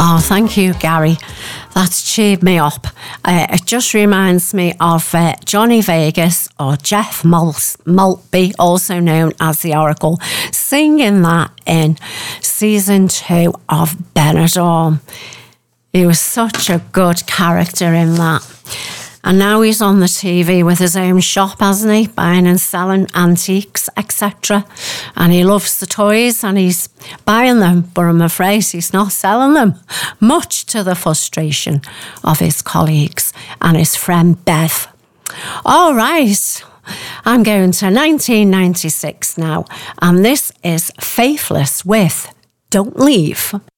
Oh, thank you, Gary. That's cheered me up. It just reminds me of Johnny Vegas, or Jeff Maltby, also known as the Oracle, singing that in season 2 of Benidorm. He was such a good character in that. And now he's on the TV with his own shop, hasn't he? Buying and selling antiques, etc. And he loves the toys and he's buying them, but I'm afraid he's not selling them, much to the frustration of his colleagues and his friend Bev. All right, I'm going to 1996 now, and this is Faithless with Don't Leave.